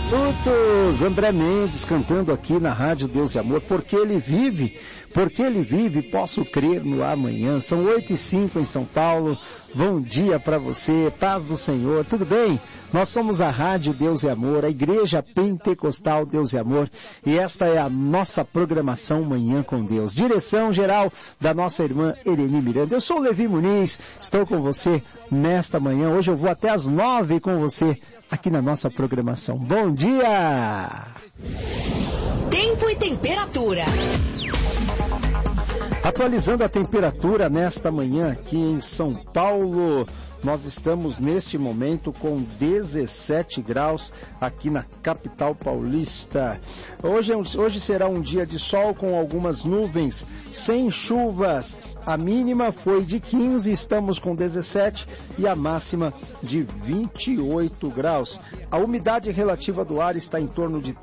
Minutos, André Mendes cantando aqui na Rádio Deus e Amor, porque ele vive, posso crer no amanhã. São 8h05 em São Paulo. Bom dia para você, paz do Senhor, tudo bem? Nós somos a Rádio Deus e Amor, a Igreja Pentecostal Deus e Amor, e esta é a nossa programação Manhã com Deus. Direção geral da nossa irmã Ereni Miranda. Eu sou o Levi Muniz, estou com você nesta manhã. Hoje eu vou até às 9 com você aqui na nossa programação. Bom dia! Tempo e temperatura. Atualizando a temperatura nesta manhã aqui em São Paulo, nós estamos neste momento com 17 graus aqui na capital paulista. Hoje será um dia de sol com algumas nuvens, sem chuvas. A mínima foi de 15, estamos com 17 e a máxima de 28 graus. A umidade relativa do ar está em torno de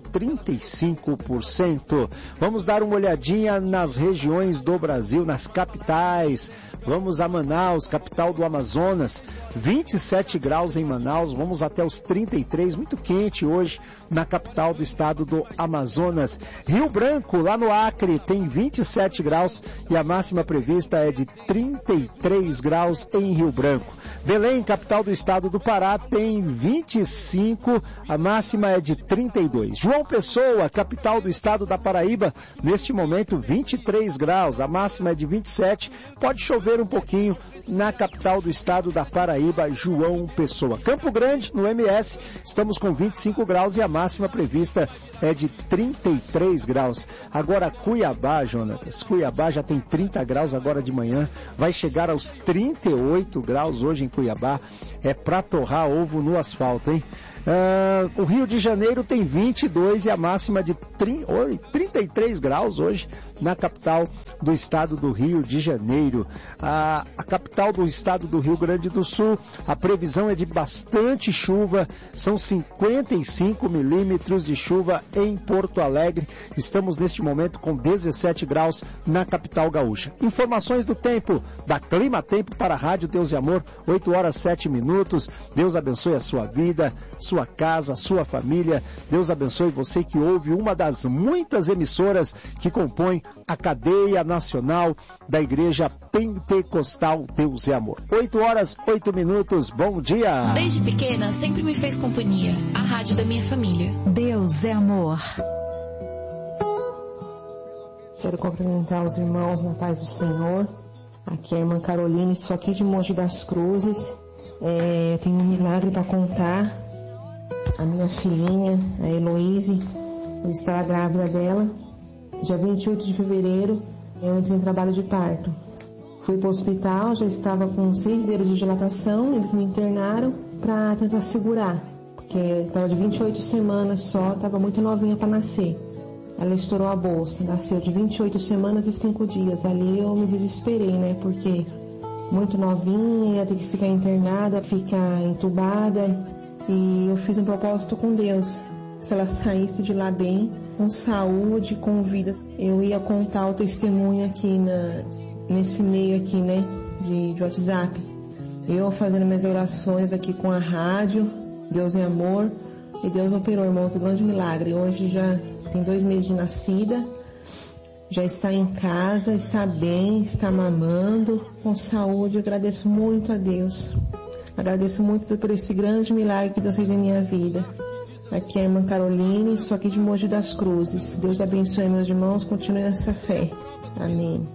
35%. Vamos dar uma olhadinha nas regiões do Brasil, nas capitais. Vamos a Manaus, capital do Amazonas, 27 graus em Manaus, vamos até os 33, muito quente hoje na capital do estado do Amazonas. Rio Branco, lá no Acre, tem 27 graus e a máxima prevista é de 33 graus em Rio Branco. Belém, capital do estado do Pará, tem 25, a máxima é de 32. João Pessoa, capital do estado da Paraíba, neste momento 23 graus, a máxima é de 27, pode chover um pouquinho na capital do estado da Paraíba, João Pessoa. Campo Grande, no MS, estamos com 25 graus e a máxima prevista é de 33 graus. Agora Cuiabá, Jonatas, Cuiabá já tem 30 graus agora de manhã, vai chegar aos 38 graus hoje em Cuiabá, é pra torrar ovo no asfalto, hein? O Rio de Janeiro tem 22 e a máxima de 33 graus hoje na capital do estado do Rio de Janeiro. A capital do estado do Rio Grande do Sul, a previsão é de bastante chuva, são 55 milímetros de chuva em Porto Alegre. Estamos neste momento com 17 graus na capital gaúcha. Informações do tempo, da Clima Tempo para a Rádio Deus e Amor, 8 horas 7 minutos. Deus abençoe a sua vida, sua casa, sua família. Deus abençoe você que ouve uma das muitas emissoras que compõem a cadeia nacional da Igreja Pentecostal Deus e Amor. 8 horas 8 minutos, bom dia! Desde pequena sempre me fez companhia, a rádio da minha família. Deus é amor. Quero cumprimentar os irmãos na paz do Senhor. Aqui é a irmã Carolina, estou aqui de Mogi das Cruzes. Tenho um milagre para contar. A minha filhinha, a Heloíse, eu estava grávida dela. Dia 28 de fevereiro, eu entrei em trabalho de parto. Fui para o hospital, já estava com 6 dedos de dilatação, eles me internaram para tentar segurar, porque estava de 28 semanas só, estava muito novinha para nascer. Ela estourou a bolsa, nasceu de 28 semanas e 5 dias. Ali eu me desesperei, né, porque muito novinha, ia ter que ficar internada, ficar entubada. E eu fiz um propósito com Deus. Se ela saísse de lá bem, com saúde, com vida, eu ia contar o testemunho aqui nesse meio aqui, né, de WhatsApp. Eu fazendo minhas orações aqui com a rádio, Deus é amor, e Deus operou, irmãos, um grande milagre. Hoje já tem 2 meses de nascida, já está em casa, está bem, está mamando, com saúde. Eu agradeço muito a Deus. Agradeço muito por esse grande milagre que Deus fez em minha vida. Aqui é a irmã Caroline, sou aqui de Mogi das Cruzes. Deus abençoe meus irmãos, continue nessa fé. Amém.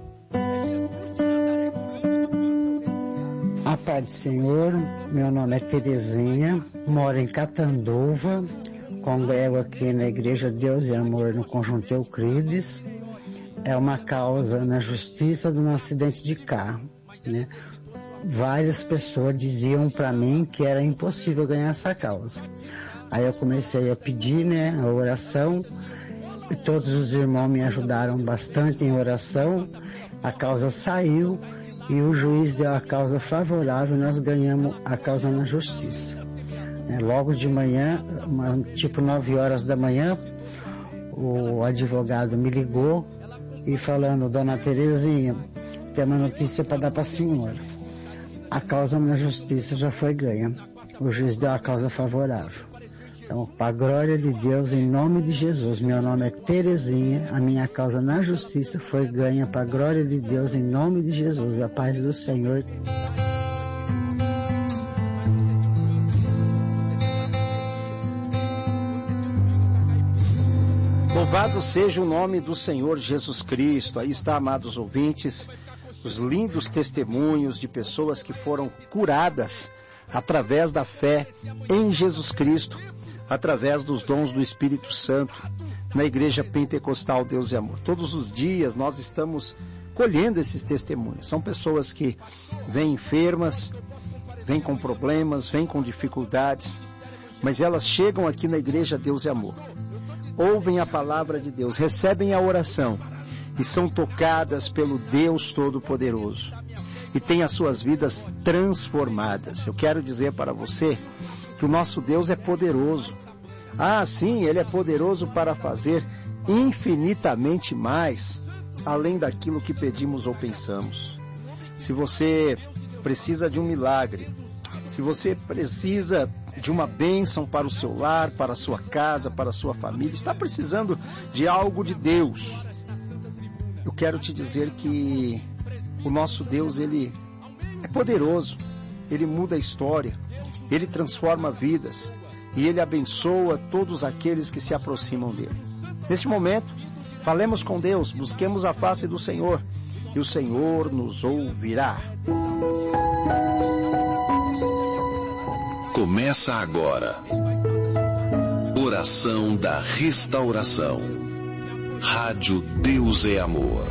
A paz do Senhor, meu nome é Terezinha, moro em Catanduva, congrego aqui na Igreja Deus e Amor no Conjunto Euclides. É uma causa na justiça de um acidente de carro, né? Várias pessoas diziam para mim que era impossível ganhar essa causa. Aí eu comecei a pedir, né, a oração, e todos os irmãos me ajudaram bastante em oração. A causa saiu e o juiz deu a causa favorável e nós ganhamos a causa na justiça. Logo de manhã, tipo 9 horas da manhã, o advogado me ligou e falando: Dona Terezinha, tem uma notícia para dar para a senhora. A causa na justiça já foi ganha. O juiz deu a causa favorável. Então, para a glória de Deus, em nome de Jesus, meu nome é Terezinha, a minha causa na justiça foi ganha para a glória de Deus, em nome de Jesus, a paz do Senhor. Louvado seja o nome do Senhor Jesus Cristo. Aí está, amados ouvintes, os lindos testemunhos de pessoas que foram curadas através da fé em Jesus Cristo, através dos dons do Espírito Santo, na Igreja Pentecostal Deus e Amor. Todos os dias nós estamos colhendo esses testemunhos. São pessoas que vêm enfermas, vêm com problemas, vêm com dificuldades, mas elas chegam aqui na Igreja Deus e Amor, ouvem a palavra de Deus, recebem a oração e são tocadas pelo Deus Todo-Poderoso e têm as suas vidas transformadas. Eu quero dizer para você que o nosso Deus é poderoso. Ah, sim, Ele é poderoso para fazer infinitamente mais, além daquilo que pedimos ou pensamos. Se você precisa de um milagre, se você precisa de uma bênção para o seu lar, para a sua casa, para a sua família, está precisando de algo de Deus, eu quero te dizer que o nosso Deus, Ele é poderoso, Ele muda a história, Ele transforma vidas e Ele abençoa todos aqueles que se aproximam dEle. Neste momento, falemos com Deus, busquemos a face do Senhor e o Senhor nos ouvirá. Começa agora. Oração da Restauração. Rádio Deus é Amor.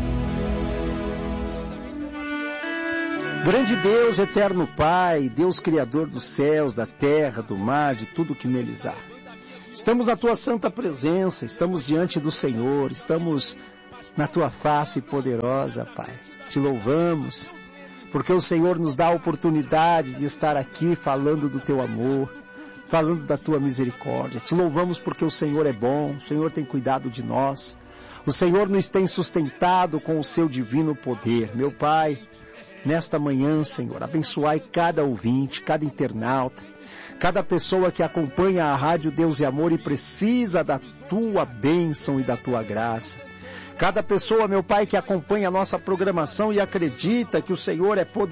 Grande Deus, eterno Pai, Deus Criador dos céus, da terra, do mar, de tudo que neles há. Estamos na Tua santa presença, estamos diante do Senhor, estamos na Tua face poderosa, Pai. Te louvamos, porque o Senhor nos dá a oportunidade de estar aqui falando do Teu amor, falando da Tua misericórdia. Te louvamos porque o Senhor é bom, o Senhor tem cuidado de nós, o Senhor nos tem sustentado com o Seu divino poder. Meu Pai, nesta manhã, Senhor, abençoai cada ouvinte, cada internauta, cada pessoa que acompanha a Rádio Deus e Amor e precisa da Tua bênção e da Tua graça. Cada pessoa, meu Pai, que acompanha a nossa programação e acredita que o Senhor é poderoso